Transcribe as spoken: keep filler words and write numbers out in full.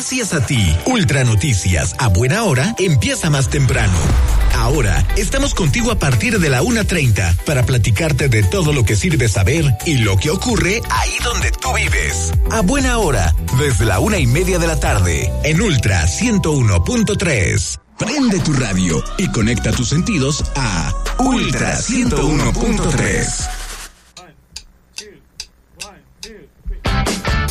Gracias a ti, Ultra Noticias a buena hora empieza más temprano. Ahora estamos contigo a partir de la una treinta para platicarte de todo lo que sirve saber y lo que ocurre ahí donde tú vives. A buena hora, desde la una y media de la tarde, en Ultra ciento uno punto tres. Prende tu radio y conecta tus sentidos a Ultra ciento uno punto tres.